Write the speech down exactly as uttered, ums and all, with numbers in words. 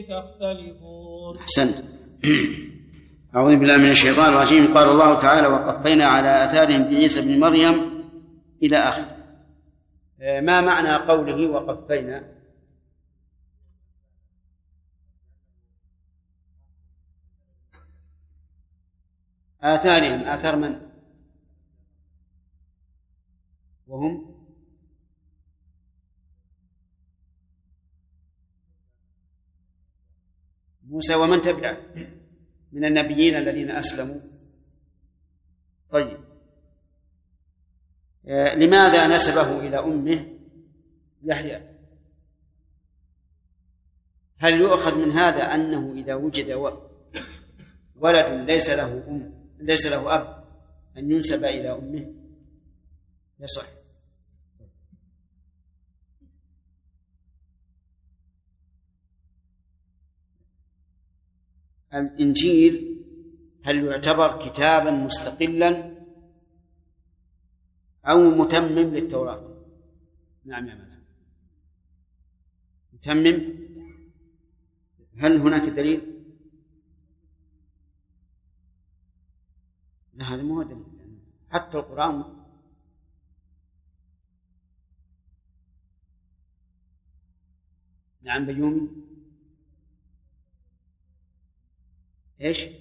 تختلفون. أحسنت. أعوذ بالله من الشيطان الرجيم. قال الله تعالى: وقفينا على آثارهم بعيسى بن مريم إلى آخره. ما معنى قوله وقفينا؟ آثارهم، آثار من؟ وهم موسى ومن تبعه من النبيين الذين أسلموا. طيب، آه لماذا نسبه إلى أمه يحيى؟ هل يؤخذ من هذا أنه إذا وجد ولد ليس له أم ليس له أب أن ينسب إلى أمه؟ يصح. الإنجيل هل يعتبر كتابا مستقلا أو متمم للتوراة؟ نعم يا مازن، متمم. هل هناك دليل؟ لا، هذا مو دليل، حتى القرآن. نعم بيومي. ايش؟